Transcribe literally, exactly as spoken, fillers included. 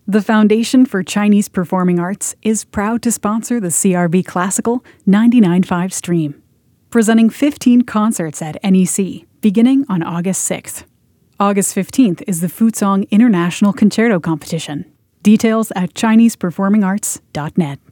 The Foundation for Chinese Performing Arts is proud to sponsor the C R V Classical ninety-nine point five stream, presenting fifteen concerts at N E C, beginning on August sixth. August fifteenth is the Fuzhong International Concerto Competition. Details at chinese performing arts dot net.